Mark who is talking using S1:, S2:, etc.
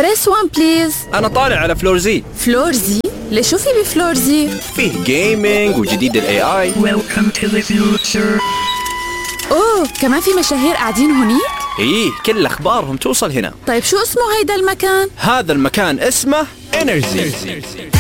S1: بريس 1 بليز.
S2: أنا طالع على فلور زي.
S1: فلور زي؟ ليش شو في بفلور زي؟
S2: فيه جيمينج وجديد ال AI.
S3: Welcome to the future.
S1: أوه كمان في مشاهير قاعدين هونيك؟
S2: إيه كل أخبارهم توصل هنا.
S1: طيب شو اسمه هيدا المكان؟
S2: هذا المكان اسمه Energy.